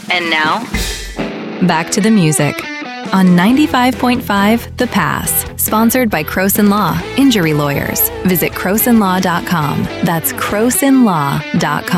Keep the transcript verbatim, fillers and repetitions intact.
And now, back to the music on ninety-five point five The Pass, sponsored by Croson Law, Injury Lawyers. Visit croson law dot com. That's croson law dot com.